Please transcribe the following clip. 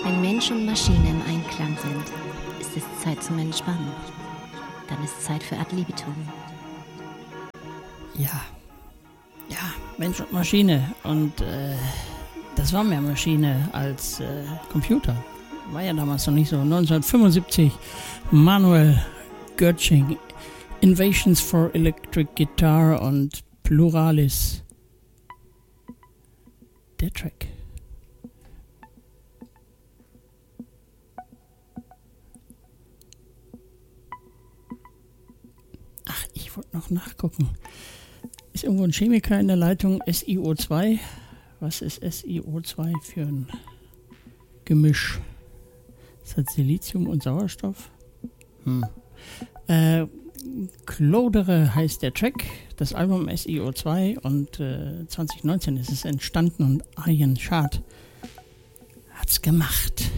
Wenn Mensch und Maschine im Einklang sind, ist es Zeit zum Entspannen. Dann ist Zeit für Ad libitum. Ja, Mensch und Maschine. Und das war mehr Maschine als Computer. War ja damals noch nicht so. 1975, Manuel Göttsching, Innovations for Electric Guitar und Pluralis. Der Track. Ach, ich wollte noch nachgucken. Ist irgendwo ein Chemiker in der Leitung? SiO2. Was ist SiO2 für ein Gemisch? Ist das Silizium und Sauerstoff? Klodere heißt der Track, das Album SiO2 und 2019 ist es entstanden und Arjen Schad hat's gemacht.